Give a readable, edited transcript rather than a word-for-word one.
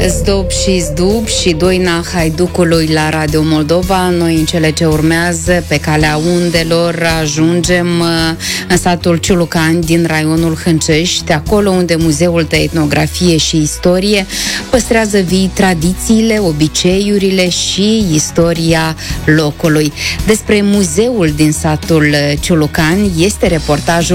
Zdub și Zdub și Doina Haiducului la Radio Moldova. Noi în cele ce urmează, pe calea undelor, ajungem în satul Ciulucani din raionul Hâncești, acolo unde Muzeul de Etnografie și Istorie păstrează vii tradițiile, obiceiurile și istoria locului. Despre muzeul din satul Ciulucani este reportajul